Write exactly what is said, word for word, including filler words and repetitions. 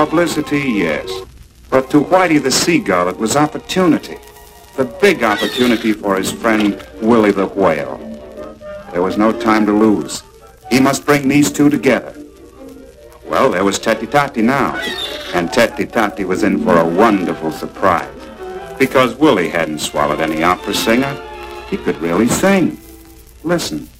Publicity, yes. But to Whitey the Seagull, it was opportunity. The big opportunity for his friend Willie the Whale. There was no time to lose. He must bring these two together. Well, there was Teti Tati now. And Teti Tati was in for a wonderful surprise. Because Willie hadn't swallowed any opera singer. He could really sing. Listen.